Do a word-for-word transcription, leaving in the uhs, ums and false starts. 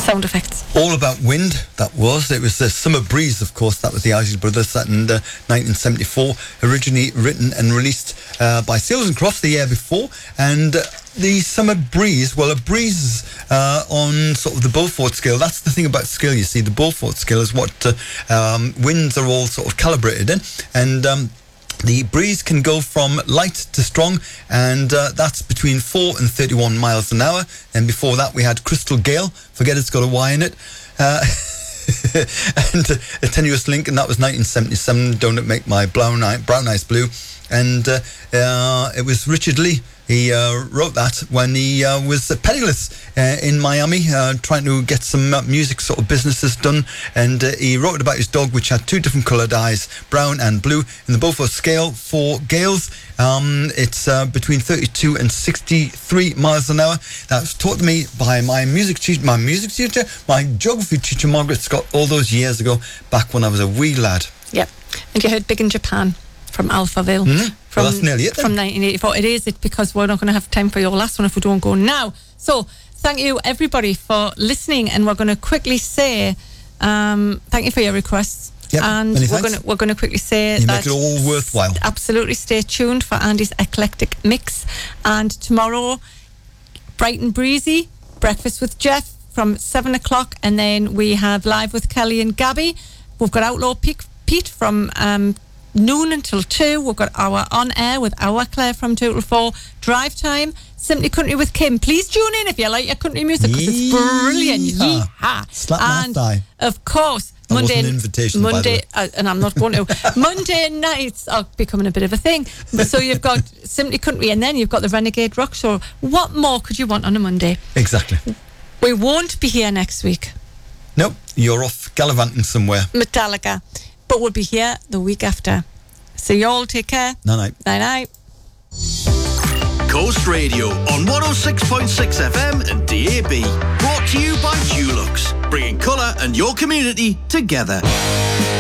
sound effects. All About Wind, that was. It was the Summer Breeze, of course. That was the Isley Brothers. That in uh, nineteen seventy-four. Originally written and released uh, by Seals and Crofts the year before. And uh, the Summer Breeze, well, a breeze uh, on sort of the Beaufort scale. That's the thing about scale, you see. The Beaufort scale is what uh, um, winds are all sort of calibrated in. And... Um, the breeze can go from light to strong, and uh, that's between four and thirty-one miles an hour. And before that, we had Crystal Gale. Forget it's got a Y in it. Uh, and uh, a tenuous link, and that was nineteen seventy-seven. Don't it make my brown, eye, brown eyes blue? And uh, uh, it was Richard Lee. He uh, wrote that when he uh, was penniless uh, in Miami, uh, trying to get some uh, music sort of businesses done. And uh, he wrote about his dog, which had two different coloured eyes, brown and blue. In the Beaufort scale for Gales, um, it's uh, between thirty-two and sixty-three miles an hour. That was taught to me by my music teacher, my music teacher, my geography teacher, Margaret Scott, all those years ago, back when I was a wee lad. Yep. And you heard Big in Japan from Alphaville. Mm-hmm. From, well, that's nearly it then. From nineteen eighty-four. It is it because we're not going to have time for your last one if we don't go now. So thank you everybody for listening, and we're going to quickly say um, thank you for your requests. Yep, and many we're thanks. going to we're going to quickly say you that make it all worthwhile. Absolutely, stay tuned for Andy's eclectic mix. And tomorrow, bright and breezy, breakfast with Jeff from seven o'clock, and then we have live with Kelly and Gabby. We've got Outlaw Pete, Pete from um, noon until two. We've got our on air with our Claire from two till four. Drive time, Simply Country with Kim. Please tune in if you like your country music, because it's brilliant. Yeehaw! Slap my And thigh. of course, That Monday, wasn't an invitation, by the Monday, way. uh, and I'm not going to. Monday nights are becoming a bit of a thing. So you've got Simply Country, and then you've got the Renegade Rock Show. What more could you want on a Monday? Exactly. We won't be here next week. Nope, you're off gallivanting somewhere. Metallica. But we'll be here the week after. So you all take care. Night-night. Night-night. Coast Radio on one oh six point six F M and D A B. Brought to you by Dulux, bringing colour and your community together.